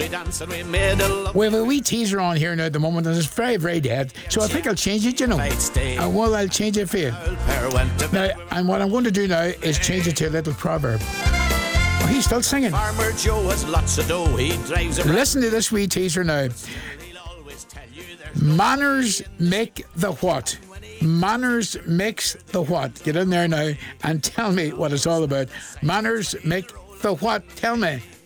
We have a wee teaser on here now at the moment, and it's very, very dead. So I think I'll change it, you know. Well, I'll change it for you. Now, and what I'm going to do now is change it to a little proverb. Oh, he's still singing. Farmer Joe has lots of dough. He drives a Listen to this wee teaser now. Manners make the what? Manners makes the what? Get in there now and tell me what it's all about. Manners make the what? Tell me.